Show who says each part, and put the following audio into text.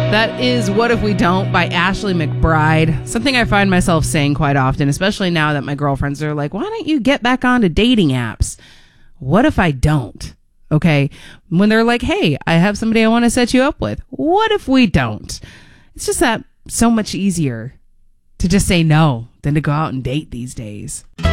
Speaker 1: That is What If We Don't by Ashley McBryde. Something I find myself saying quite often, especially now that my girlfriends are like, why don't you get back onto dating apps? What if I don't? Okay. When they're like, hey, I have somebody I want to set you up with. What if we don't? It's just that so much easier to just say no than to go out and date these days.